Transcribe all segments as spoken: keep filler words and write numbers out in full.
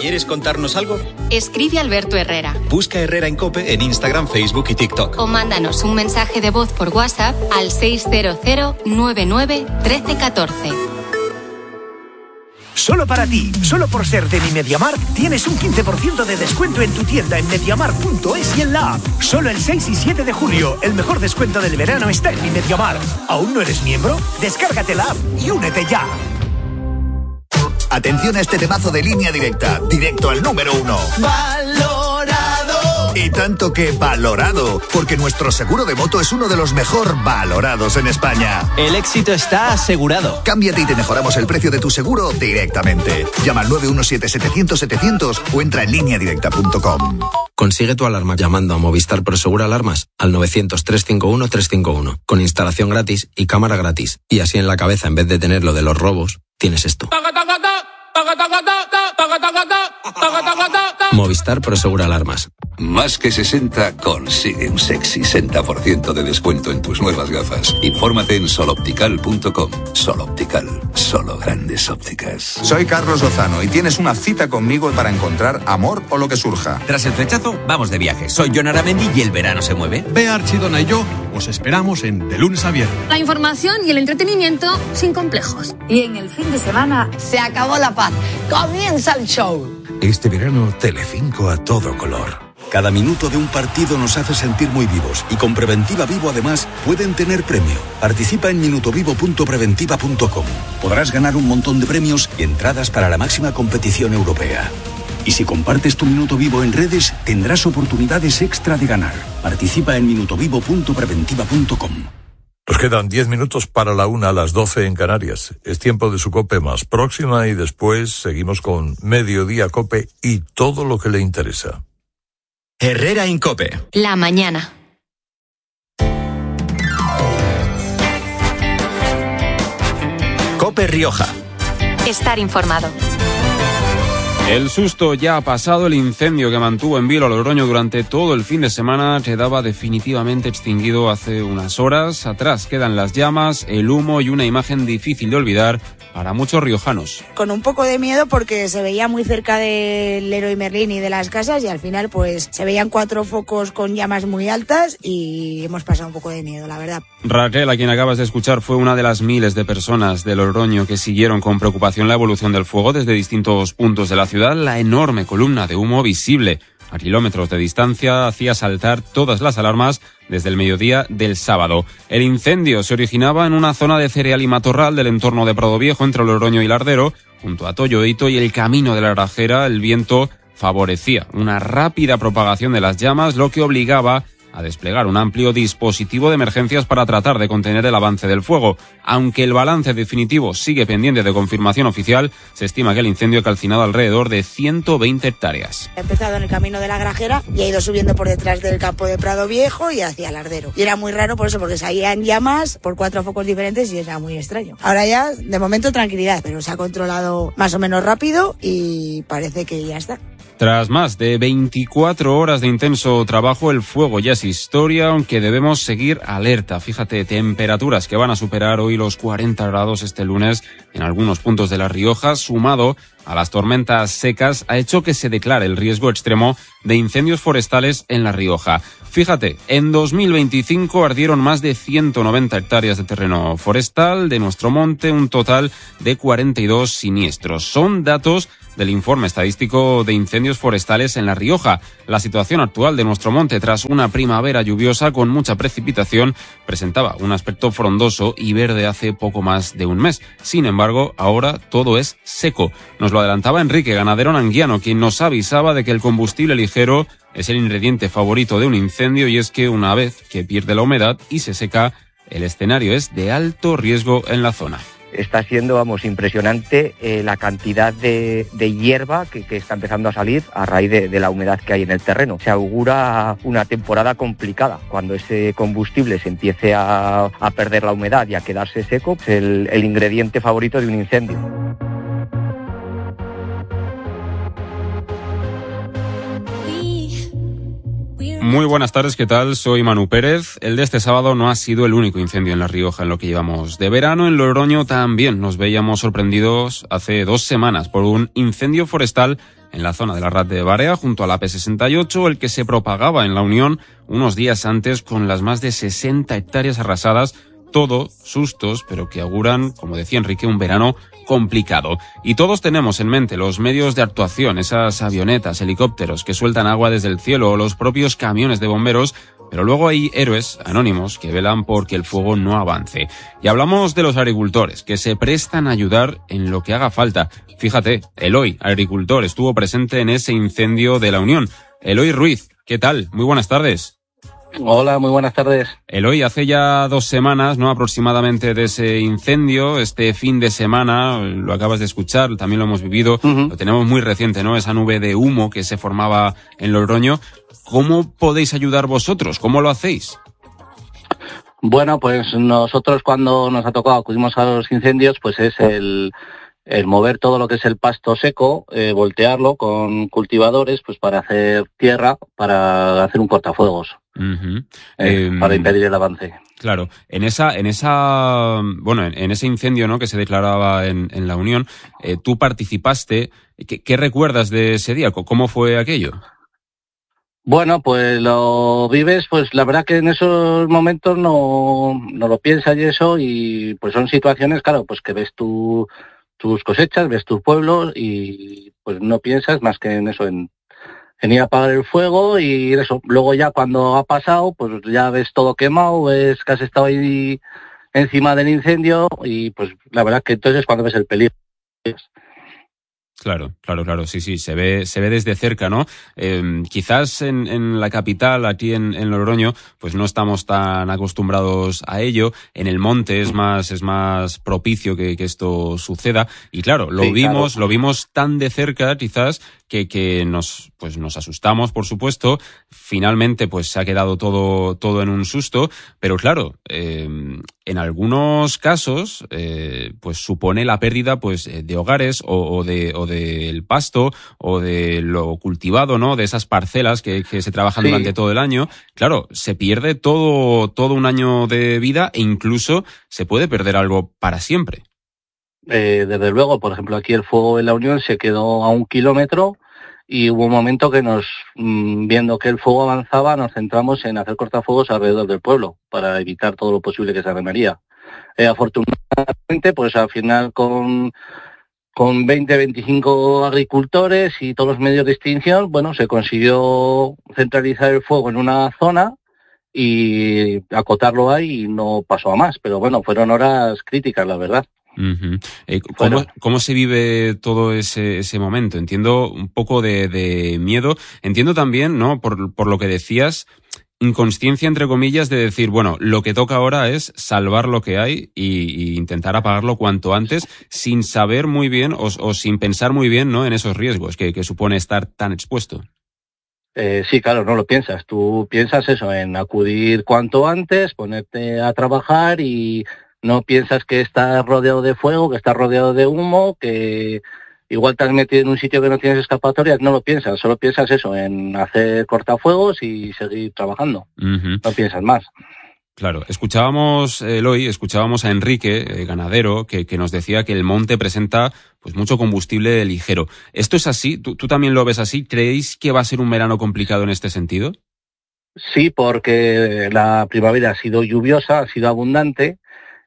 ¿Quieres contarnos algo? Escribe Alberto Herrera. Busca Herrera en COPE en Instagram, Facebook y TikTok. O mándanos un mensaje de voz por WhatsApp al seis cero cero nueve nueve uno tres uno cuatro. Solo para ti, solo por ser de Mi MediaMarkt, tienes un quince por ciento de descuento en tu tienda en mediamarkt punto es y en la app. Solo el seis y siete de julio, el mejor descuento del verano está en Mi MediaMarkt. ¿Aún no eres miembro? Descárgate la app y únete ya. Atención a este temazo de Línea Directa, directo al número uno. ¡Valorado! Y tanto que valorado, porque nuestro seguro de moto es uno de los mejor valorados en España. El éxito está asegurado. Cámbiate y te mejoramos el precio de tu seguro directamente. Llama al nueve uno siete setecientos setecientos o entra en línea directa punto com. Consigue tu alarma llamando a Movistar Prosegur Alarmas al novecientos, trescientos cincuenta y uno, trescientos cincuenta y uno, con instalación gratis y cámara gratis. Y así en la cabeza, en vez de tener lo de los robos, tienes esto. Movistar Prosegur Alarmas. Más que sesenta consigue un sexy sesenta por ciento de descuento en tus nuevas gafas. Infórmate en sol optical punto com. Sol Optical, solo grandes ópticas. Soy Carlos Lozano y tienes una cita conmigo para encontrar amor o lo que surja. Tras el flechazo, vamos de viaje. Soy Jon Aramendi y el verano se mueve. Bea Archidona y yo os esperamos en De Lunes a Viernes. La información y el entretenimiento sin complejos. Y en el fin de semana se acabó la paz. Comienza el show. Este verano, Telecinco a todo color. Cada minuto de un partido nos hace sentir muy vivos y con Preventiva Vivo además pueden tener premio. Participa en minutovivo punto preventiva punto com. Podrás ganar un montón de premios y entradas para la máxima competición europea. Y si compartes tu Minuto Vivo en redes, tendrás oportunidades extra de ganar. Participa en minutovivo punto preventiva punto com. Nos quedan diez minutos para la una a las doce en Canarias. Es tiempo de su COPE más próxima y después seguimos con Mediodía COPE y todo lo que le interesa. Herrera en COPE. La mañana. COPE Rioja. Estar informado. El susto ya ha pasado. El incendio que mantuvo en vilo a Logroño durante todo el fin de semana quedaba definitivamente extinguido hace unas horas. Atrás quedan las llamas, el humo y una imagen difícil de olvidar para muchos riojanos. Con un poco de miedo porque se veía muy cerca del Leroy Merlin y de las casas y al final pues se veían cuatro focos con llamas muy altas y hemos pasado un poco de miedo, la verdad. Raquel, a quien acabas de escuchar, fue una de las miles de personas de Logroño que siguieron con preocupación la evolución del fuego desde distintos puntos de la ciudad. La enorme columna de humo visible a kilómetros de distancia hacía saltar todas las alarmas desde el mediodía del sábado. El incendio se originaba en una zona de cereal y matorral del entorno de Prado Viejo, entre Logroño y Lardero, junto a Toyoito y el camino de la Grajera. El viento favorecía una rápida propagación de las llamas, lo que obligaba a desplegar un amplio dispositivo de emergencias para tratar de contener el avance del fuego. Aunque el balance definitivo sigue pendiente de confirmación oficial, se estima que el incendio ha calcinado alrededor de ciento veinte hectáreas. Ha empezado en el camino de la Grajera y ha ido subiendo por detrás del campo de Prado Viejo y hacia Lardero. Y era muy raro por eso, porque salían llamas por cuatro focos diferentes y era muy extraño. Ahora ya, de momento, tranquilidad, pero se ha controlado más o menos rápido y parece que ya está. Tras más de veinticuatro horas de intenso trabajo, el fuego ya es historia, aunque debemos seguir alerta. Fíjate, temperaturas que van a superar hoy los cuarenta grados este lunes en algunos puntos de La Rioja, sumado a las tormentas secas, ha hecho que se declare el riesgo extremo de incendios forestales en La Rioja. Fíjate, en dos mil veinticinco ardieron más de ciento noventa hectáreas de terreno forestal de nuestro monte, un total de cuarenta y dos siniestros. Son datos del informe estadístico de incendios forestales en La Rioja. La situación actual de nuestro monte, tras una primavera lluviosa con mucha precipitación, presentaba un aspecto frondoso y verde hace poco más de un mes. Sin embargo, ahora todo es seco. Nos lo adelantaba Enrique, ganadero nanguiano, quien nos avisaba de que el combustible ligero es el ingrediente favorito de un incendio, y es que una vez que pierde la humedad y se seca, el escenario es de alto riesgo en la zona. Está siendo, vamos, impresionante eh, la cantidad de, de hierba que, que está empezando a salir a raíz de, de la humedad que hay en el terreno. Se augura una temporada complicada. Cuando ese combustible se empiece a, a perder la humedad y a quedarse seco, es el, el ingrediente favorito de un incendio. Muy buenas tardes, ¿qué tal? Soy Manu Pérez. El de este sábado no ha sido el único incendio en La Rioja en lo que llevamos de verano. En Logroño también nos veíamos sorprendidos hace dos semanas por un incendio forestal en la zona de la Rat de Barea, junto a la A P sesenta y ocho, el que se propagaba en la Unión unos días antes con las más de sesenta hectáreas arrasadas. Todo sustos, pero que auguran, como decía Enrique, un verano complicado. Y todos tenemos en mente los medios de actuación, esas avionetas, helicópteros que sueltan agua desde el cielo o los propios camiones de bomberos, pero luego hay héroes anónimos que velan por que el fuego no avance. Y hablamos de los agricultores, que se prestan a ayudar en lo que haga falta. Fíjate, Eloy, agricultor, estuvo presente en ese incendio de la Unión. Eloy Ruiz, ¿qué tal? Muy buenas tardes. Hola, muy buenas tardes. Eloy, hace ya dos semanas, ¿no?, aproximadamente de ese incendio, este fin de semana, lo acabas de escuchar, también lo hemos vivido, uh-huh. Lo tenemos muy reciente, ¿no?, esa nube de humo que se formaba en Logroño. ¿Cómo podéis ayudar vosotros? ¿Cómo lo hacéis? Bueno, pues nosotros cuando nos ha tocado, acudimos a los incendios, pues es el... el mover todo lo que es el pasto seco, eh, voltearlo con cultivadores, pues para hacer tierra, para hacer un cortafuegos, uh-huh. eh, eh, para impedir el avance. Claro, en esa, en esa, bueno, en, en ese incendio, ¿no?, que se declaraba en, en la Unión, eh, tú participaste. ¿Qué, ¿Qué recuerdas de ese día? ¿Cómo fue aquello? Bueno, pues lo vives, pues la verdad que en esos momentos no, no lo piensas y eso, y pues son situaciones, claro, pues que ves tú tus cosechas, ves tus pueblos y pues no piensas más que en eso, en, en ir a apagar el fuego y eso. Luego ya cuando ha pasado, pues ya ves todo quemado, ves que has estado ahí encima del incendio y pues la verdad que entonces es cuando ves el peligro. Claro, claro, claro, sí, sí, se ve, se ve desde cerca, ¿no? Eh, quizás en, en la capital, aquí en, en Logroño, pues no estamos tan acostumbrados a ello. En el monte es más, es más propicio que, que esto suceda. Y claro, lo sí, vimos, claro. lo vimos tan de cerca, quizás, que, que nos, pues nos asustamos, por supuesto. Finalmente, pues se ha quedado todo, todo en un susto. Pero claro, eh, en algunos casos, eh, pues supone la pérdida, pues, de hogares o, o de, o del pasto o de lo cultivado, ¿no? De esas parcelas que, que se trabajan sí. durante todo el año. Claro, se pierde todo, todo un año de vida e incluso se puede perder algo para siempre. Eh, desde luego, por ejemplo, aquí el fuego en la Unión se quedó a un kilómetro y hubo un momento que nos, mmm, viendo que el fuego avanzaba, nos centramos en hacer cortafuegos alrededor del pueblo para evitar todo lo posible que se arremaría. Eh, afortunadamente, pues al final con, con veinte, veinticinco agricultores y todos los medios de extinción, bueno, se consiguió centralizar el fuego en una zona y acotarlo ahí y no pasó a más. Pero bueno, fueron horas críticas, la verdad. Uh-huh. Eh, ¿cómo, bueno. ¿Cómo se vive todo ese, ese momento? Entiendo un poco de, de miedo. Entiendo también, ¿no?, por, por lo que decías, inconsciencia, entre comillas, de decir, bueno, lo que toca ahora es salvar lo que hay y, y intentar apagarlo cuanto antes, sin saber muy bien o, o sin pensar muy bien, ¿no?, en esos riesgos que, que supone estar tan expuesto. Eh, sí, claro, no lo piensas. Tú piensas eso, en acudir cuanto antes, ponerte a trabajar y no piensas que estás rodeado de fuego, que estás rodeado de humo, que igual te has metido en un sitio que no tienes escapatoria. No lo piensas, solo piensas eso, en hacer cortafuegos y seguir trabajando. Uh-huh. No piensas más. Claro, escuchábamos, Eloy, escuchábamos a Enrique, eh, ganadero, que, que nos decía que el monte presenta pues mucho combustible ligero. ¿Esto es así? ¿Tú, tú también lo ves así? ¿Creéis que va a ser un verano complicado en este sentido? Sí, porque la primavera ha sido lluviosa, ha sido abundante.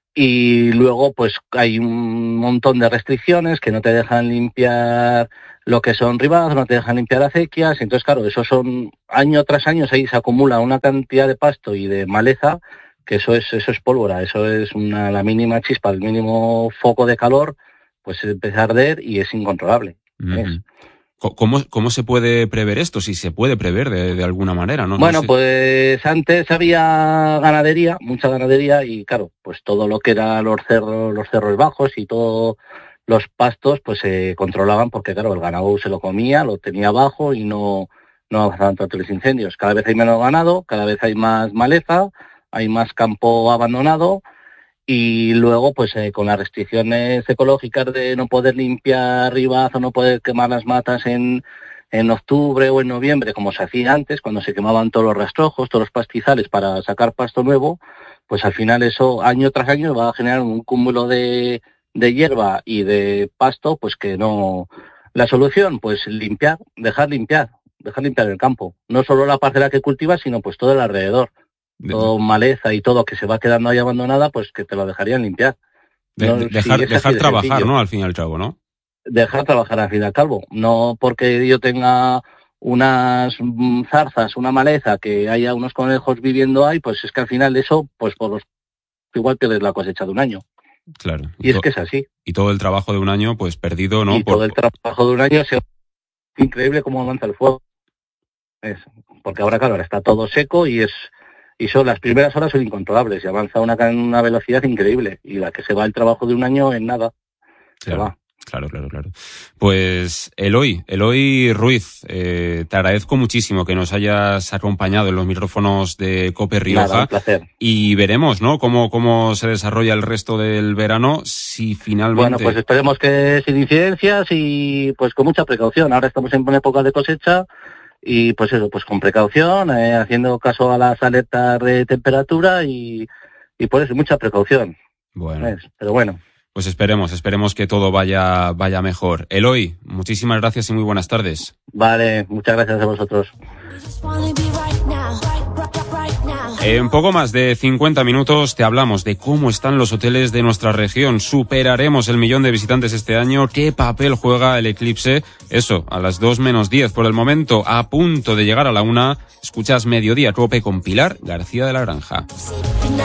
Y luego, pues, hay un montón de restricciones que no te dejan limpiar lo que son ribadas, no te dejan limpiar acequias. Entonces, claro, eso son año tras año, ahí se acumula una cantidad de pasto y de maleza que eso es eso es pólvora, eso es una la mínima chispa, el mínimo foco de calor, pues empieza a arder y es incontrolable. Uh-huh. Es. ¿Cómo, ¿Cómo se puede prever esto? Si se puede prever de, de alguna manera, ¿no? Bueno, no sé. Pues antes había ganadería, mucha ganadería, y claro, pues todo lo que era los cerros, los cerros bajos y todos los pastos, pues se controlaban porque, claro, el ganado se lo comía, lo tenía abajo y no, no avanzaban tanto los incendios. Cada vez hay menos ganado, cada vez hay más maleza, hay más campo abandonado. Y luego, pues eh, con las restricciones ecológicas de no poder limpiar ribaz o no poder quemar las matas en, en octubre o en noviembre, como se hacía antes, cuando se quemaban todos los rastrojos, todos los pastizales para sacar pasto nuevo, pues al final eso año tras año va a generar un cúmulo de, de hierba y de pasto, pues que no La solución, pues limpiar, dejar limpiar, dejar limpiar el campo. No solo la parcela que cultivas, sino pues todo el alrededor. De... Todo maleza y todo que se va quedando ahí abandonada, pues que te lo dejarían limpiar. De, no, de, dejar sí, dejar de trabajar, sencillo. ¿no? Al fin y al cabo, ¿no? Dejar trabajar al fin y al cabo. No porque yo tenga unas zarzas, una maleza, que haya unos conejos viviendo ahí, pues es que al final eso, pues por los igual pierdes la cosecha de un año. Claro. Y, y es que es así. Y todo el trabajo de un año, pues perdido, ¿no? Y por... todo el trabajo de un año, es increíble cómo avanza el fuego. Es, porque ahora, claro, ahora está todo seco y es y son las primeras horas son incontrolables y avanza una, una velocidad increíble. Y la que se va el trabajo de un año en nada. Claro. Se va. Claro, claro, claro. Pues Eloy, Eloy Ruiz, eh, te agradezco muchísimo que nos hayas acompañado en los micrófonos de COPE Rioja. Nada, un placer. Y veremos, ¿no? Cómo, cómo se desarrolla el resto del verano, si finalmente... Bueno, pues esperemos que sin incidencias y pues con mucha precaución. Ahora estamos en época de cosecha y pues eso, pues con precaución, eh, haciendo caso a las alertas de temperatura y, y por eso mucha precaución. Bueno. ¿Ves? Pero bueno. Pues esperemos, esperemos que todo vaya, vaya mejor. Eloy, muchísimas gracias y muy buenas tardes. Vale, muchas gracias a vosotros. En poco más de cincuenta minutos te hablamos de cómo están los hoteles de nuestra región. ¿Superaremos el millón de visitantes este año? ¿Qué papel juega el eclipse? Eso, a las dos menos diez por el momento, a punto de llegar a la una. Escuchas Mediodía Cope con Pilar García de la Granja.